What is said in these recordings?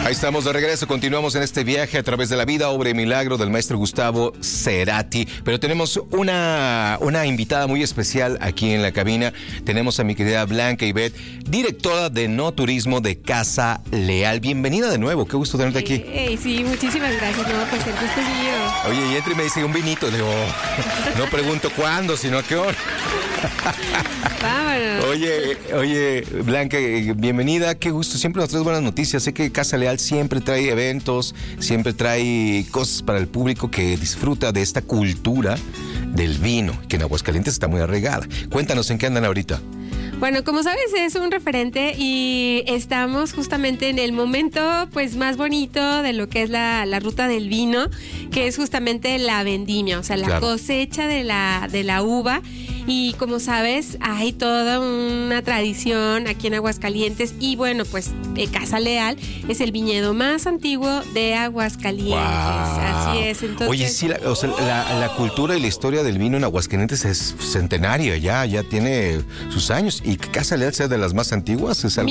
Ahí estamos de regreso, continuamos en este viaje a través de la vida, obra y milagro del maestro Gustavo Cerati. Pero tenemos una invitada muy especial aquí en la cabina. Tenemos a mi querida Blanca Ivette, directora de No Turismo de Casa Leal. Bienvenida de nuevo, qué gusto tenerte aquí. Sí, muchísimas gracias, no, pues el gusto es mío. Oye, y entra y me dice un vinito, le digo, no pregunto cuándo, sino a qué hora. Vámonos. Oye, Blanca, bienvenida, qué gusto, siempre nos traes buenas noticias. Sé que Casa Leal siempre trae eventos, siempre trae cosas para el público que disfruta de esta cultura del vino, que en Aguascalientes está muy arraigada. Cuéntanos en qué andan ahorita. Bueno, como sabes, es un referente y estamos justamente en el momento pues más bonito de lo que es la ruta del vino, que es justamente la vendimia, o sea, la cosecha de la uva. Y como sabes, hay toda una tradición aquí en Aguascalientes y bueno, pues Casa Leal es el viñedo más antiguo de Aguascalientes. Wow. Así es. Entonces, oye, sí, la cultura y la historia del vino en Aguascalientes es centenaria, ya tiene sus años. Y que Casa Leal sea de las más antiguas es algo...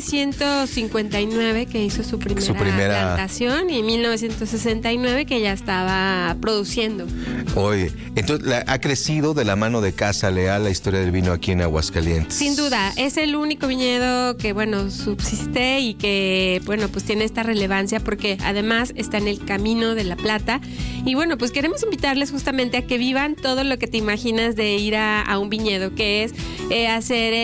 1959 que hizo su primera plantación y 1969 que ya estaba produciendo. Oye, entonces ha crecido de la mano de Casa Leal la historia del vino aquí en Aguascalientes. Sin duda, es el único viñedo que, bueno, subsiste y que, bueno, pues tiene esta relevancia porque además está en el Camino de la Plata. Y bueno, pues queremos invitarles justamente a que vivan todo lo que te imaginas de ir a un viñedo, que es hacer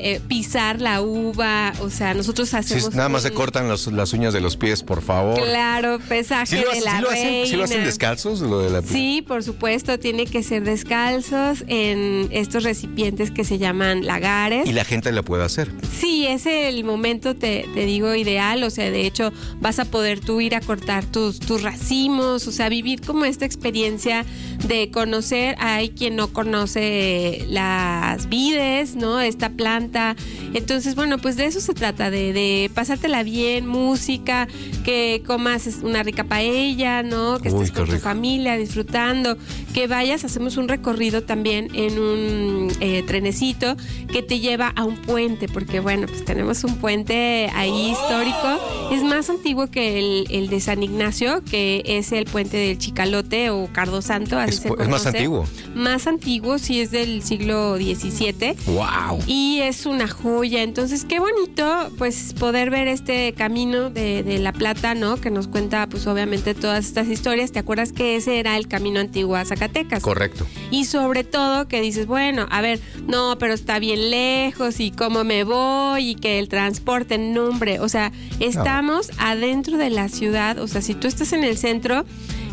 pisar la uva, o sea, nosotros hacemos... Sí, nada más se cortan las uñas de los pies, por favor. Claro, pesaje de la reina. ¿Sí lo hacen descalzos? Sí, por supuesto, tiene que ser descalzos en estos recipientes que se llaman lagares. ¿Y la gente lo puede hacer? Sí, es el momento, te digo, ideal, o sea, de hecho vas a poder tú ir a cortar tus racimos, o sea, vivir como esta experiencia de conocer. Hay quien no conoce las vides, ¿no? Esta planta. Entonces, bueno, pues de eso se trata, de pasártela bien, música, que comas una rica paella, ¿no? Que estés con tu familia disfrutando, que vayas, hacemos un recorrido también en un trenecito que te lleva a un puente, porque bueno, pues tenemos un puente ahí histórico, es más antiguo que el de San Ignacio, que es el puente del Chicalote o Cardo Santo, así se conoce. ¿Es más antiguo? Más antiguo, sí, es del siglo XVII. ¡Wow! Y es una joya, entonces qué bonito pues poder ver este camino de La Plata, ¿no? Que nos cuenta pues obviamente todas estas historias. ¿Te acuerdas que ese era el camino antiguo a Zacatecas? Correcto. Y sobre todo que dices, bueno, a ver, no, pero está bien lejos y cómo me voy y que el transporte, no, hombre, o sea, estamos adentro de la ciudad, o sea, si tú estás en el centro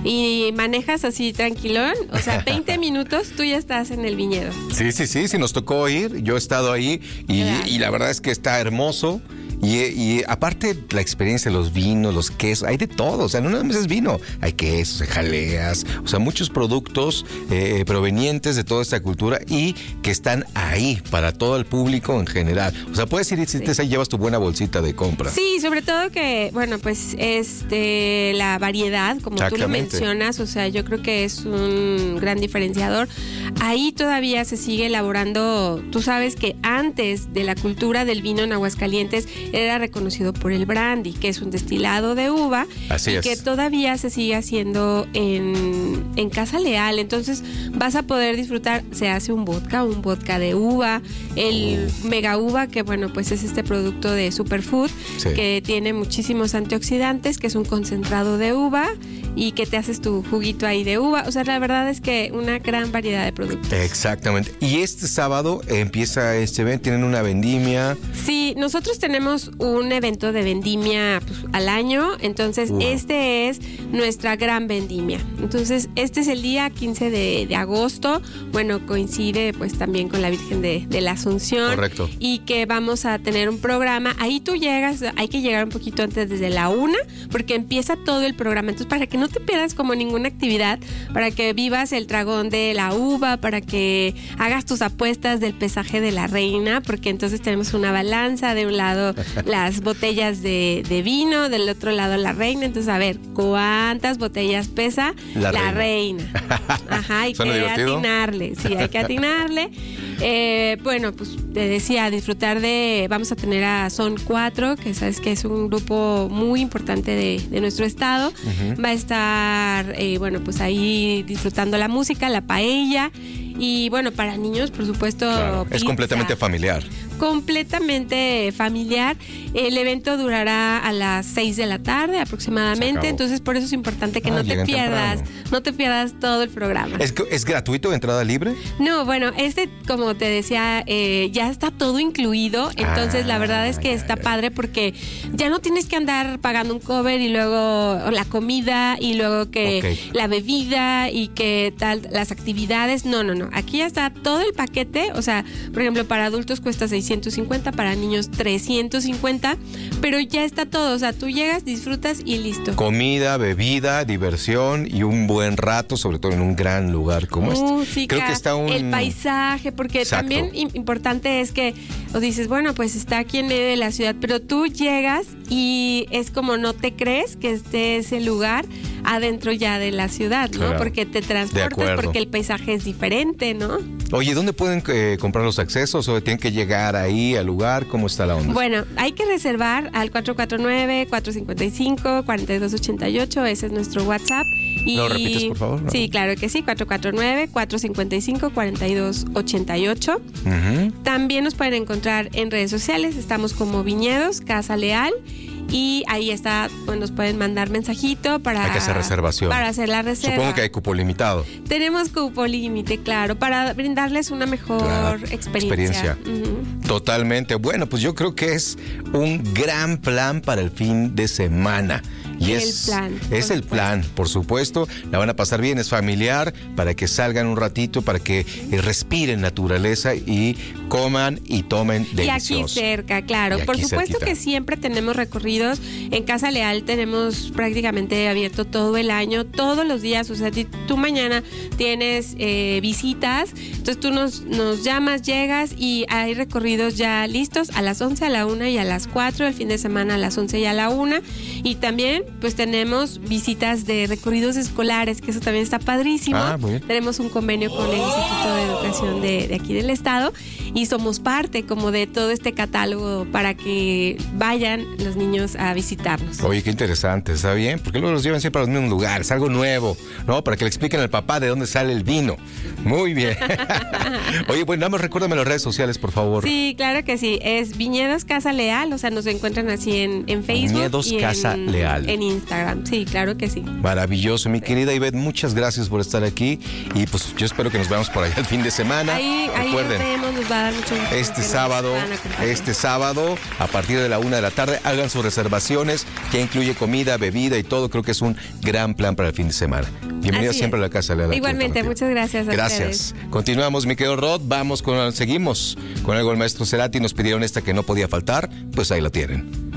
y manejas así tranquilón, o sea, 20 minutos tú ya estás en el viñedo. Sí, nos tocó ir, yo he estado ahí y la verdad es que está hermoso. Y aparte la experiencia de los vinos, los quesos, hay de todo, o sea, no nada más es vino, hay quesos, jaleas, o sea, muchos productos provenientes de toda esta cultura y que están ahí para todo el público en general. O sea, puedes ir y si ahí llevas tu buena bolsita de compra. Sí, sobre todo que, bueno, pues la variedad, como tú lo mencionas, o sea, yo creo que es un gran diferenciador. Ahí todavía se sigue elaborando, tú sabes que antes de la cultura del vino en Aguascalientes era reconocido por el brandy, que es un destilado de uva. Así es. Que todavía se sigue haciendo en Casa Leal. Entonces vas a poder disfrutar, se hace un vodka de uva, el mega uva, que bueno, pues es este producto de Superfood, que tiene muchísimos antioxidantes, que es un concentrado de uva y que te haces tu juguito ahí de uva. O sea, la verdad es que una gran variedad de productos. Exactamente. Y este sábado empieza este evento, tienen una vendimia. Sí, nosotros tenemos un evento de vendimia pues, al año, entonces este es nuestra gran vendimia. Entonces este es el día 15 de agosto, bueno, coincide pues también con la Virgen de la Asunción. Correcto. Y que vamos a tener un programa, ahí tú llegas, hay que llegar un poquito antes desde la 1, porque empieza todo el programa, entonces para que no te pierdas como ninguna actividad, para que vivas el tragón de la uva, para que hagas tus apuestas del pesaje de la reina, porque entonces tenemos una balanza, de un lado las botellas de vino, del otro lado la reina, entonces a ver, ¿cuántas botellas pesa la reina? Ajá, hay que atinarle, sí, hay que atinarle. Bueno, pues te decía, disfrutar vamos a tener a Son 4, que sabes que es un grupo muy importante de nuestro estado. Va a estar, bueno, pues ahí disfrutando la música, la paella. Y bueno, para niños, por supuesto, claro, es completamente familiar. Completamente familiar. El evento durará a las 6 de la tarde aproximadamente, entonces por eso es importante que no te pierdas todo el programa. ¿Es gratuito, entrada libre? No, bueno, como te decía, ya está todo incluido, entonces la verdad es que está padre porque ya no tienes que andar pagando un cover y luego la comida y luego que la bebida y que tal, las actividades. No. Aquí ya está todo el paquete, o sea, por ejemplo, para adultos cuesta 650, para niños 350, pero ya está todo, o sea, tú llegas, disfrutas y listo. Comida, bebida, diversión y un buen rato, sobre todo en un gran lugar como este. Sí, creo que está el paisaje, porque también importante es que o dices, bueno, pues está aquí en medio de la ciudad, pero tú llegas y es como no te crees que esté ese lugar adentro ya de la ciudad, ¿no? Claro. Porque te transportas, porque el paisaje es diferente, ¿no? Oye, ¿dónde pueden comprar los accesos o tienen que llegar ahí al lugar? ¿Cómo está la onda? Bueno, hay que reservar al 449-455-4288, ese es nuestro WhatsApp. ¿Lo repites, por favor? ¿No? Sí, claro que sí, 449-455-4288. También nos pueden encontrar en redes sociales, estamos como Viñedos Casa Leal. Y ahí está, pues nos pueden mandar mensajito para... Hay que hacer reservación. Para hacer la reserva. Supongo que hay cupo limitado. Tenemos cupo límite, claro, para brindarles una mejor experiencia. Totalmente. Bueno, pues yo creo que es un gran plan para el fin de semana. Y es el plan, por supuesto. La van a pasar bien, es familiar, para que salgan un ratito, para que respiren naturaleza y coman y tomen delicioso. Y aquí cerca, claro. Por supuesto que siempre tenemos recorridos. En Casa Leal tenemos prácticamente abierto todo el año, todos los días. O sea, tú mañana tienes visitas, entonces tú nos llamas, llegas y hay recorridos ya listos a las 11, a la 1 y a las 4, el fin de semana a las 11 y a la 1. Y también pues tenemos visitas de recorridos escolares, que eso también está padrísimo. Tenemos un convenio con el Instituto de Educación de aquí del estado y somos parte como de todo este catálogo para que vayan los niños a visitarnos. Oye, qué interesante, está bien, porque luego los llevan siempre a los mismos lugares, algo nuevo, ¿no? Para que le expliquen al papá de dónde sale el vino. Muy bien. Oye, bueno, nada más recuérdame las redes sociales, por favor. Sí, claro que sí, es Viñedos Casa Leal, o sea, nos encuentran así en Facebook. Viñedos Casa Leal. En Instagram, sí, claro que sí. Maravilloso, mi querida Ivette, muchas gracias por estar aquí y pues yo espero que nos veamos por allá el fin de semana. Recuerden, nos va a dar mucho gusto. Este sábado, a partir de la 1 de la tarde, hagan sus reservaciones, que incluye comida, bebida y todo. Creo que es un gran plan para el fin de semana. Bienvenida siempre a la Casa Leal. Igualmente, muchas gracias a ustedes. Continuamos, mi querido Rod, seguimos con algo del maestro Cerati, nos pidieron esta que no podía faltar, pues ahí la tienen.